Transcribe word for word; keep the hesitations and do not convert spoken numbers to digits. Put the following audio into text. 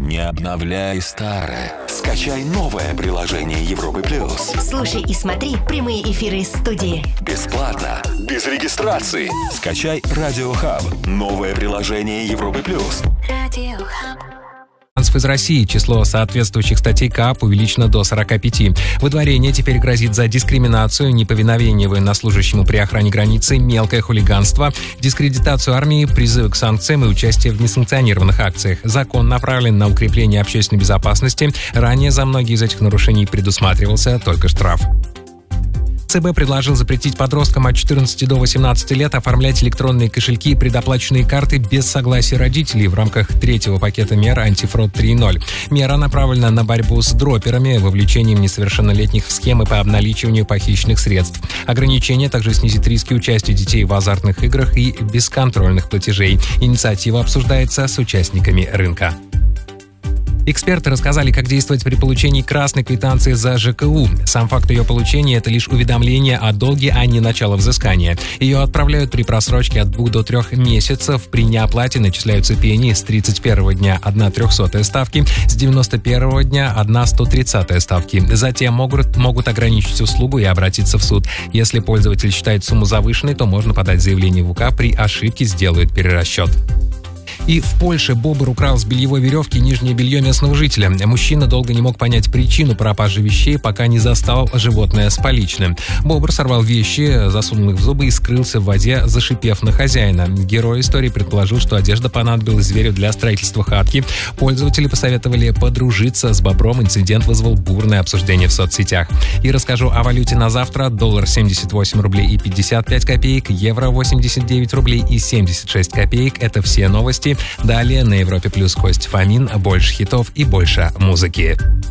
Не обновляй старое. Скачай новое приложение Европы плюс. Слушай и смотри прямые эфиры из студии. Бесплатно, без регистрации. Скачай Радио Хаб. Новое приложение Европы плюс. Радио Хаб. Из России число соответствующих статей КАП увеличено до сорок пять. Выдворение теперь грозит за дискриминацию, неповиновение военнослужащему при охране границы, мелкое хулиганство, дискредитацию армии, призывы к санкциям и участие в несанкционированных акциях. Закон направлен на укрепление общественной безопасности. Ранее за многие из этих нарушений предусматривался только штраф. ЦБ предложил запретить подросткам от четырнадцати до восемнадцати лет оформлять электронные кошельки и предоплаченные карты без согласия родителей в рамках третьего пакета мер «Антифрод три ноль». Мера направлена на борьбу с дроперами, вовлечением несовершеннолетних в схемы по обналичиванию похищенных средств. Ограничение также снизит риски участия детей в азартных играх и бесконтрольных платежей. Инициатива обсуждается с участниками рынка. Эксперты рассказали, как действовать при получении красной квитанции за ЖКУ. Сам факт ее получения – это лишь уведомление о долге, а не начало взыскания. Ее отправляют при просрочке от двух до трех месяцев. При неоплате начисляются пени с тридцать первого дня одна трехсотая ставки, с девяносто первого дня одна сто тридцатая ставки. Затем могут, могут ограничить услугу и обратиться в суд. Если пользователь считает сумму завышенной, то можно подать заявление в УК, при ошибке сделают перерасчет. И в Польше бобр украл с бельевой веревки нижнее белье местного жителя. Мужчина долго не мог понять причину пропажи вещей, пока не застал животное с поличным. Бобр сорвал вещи, засунул их в зубы и скрылся в воде, зашипев на хозяина. Герой истории предположил, что одежда понадобилась зверю для строительства хатки. Пользователи посоветовали подружиться с бобром. Инцидент вызвал бурное обсуждение в соцсетях. И расскажу о валюте на завтра. Доллар семьдесят восемь рублей и пятьдесят пять копеек, евро восемьдесят девять рублей и семьдесят шесть копеек. Это все новости. Далее на Европе Плюс Кость Фомин. Больше хитов и больше музыки.